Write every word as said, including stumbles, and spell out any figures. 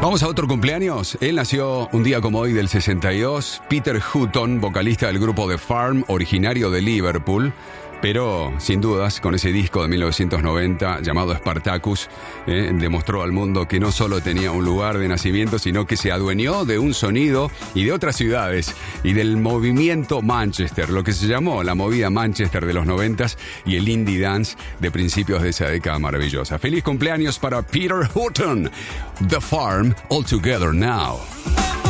Vamos a otro cumpleaños. Él nació un día como hoy del sesenta y dos. Peter Hutton, vocalista del grupo The Farm, originario de Liverpool. Pero, sin dudas, con ese disco de mil novecientos noventa llamado Spartacus, eh, demostró al mundo que no solo tenía un lugar de nacimiento, sino que se adueñó de un sonido y de otras ciudades y del movimiento Manchester, lo que se llamó la movida Manchester de los noventas y el indie dance de principios de esa década maravillosa. ¡Feliz cumpleaños para Peter Hutton! The Farm, All Together Now.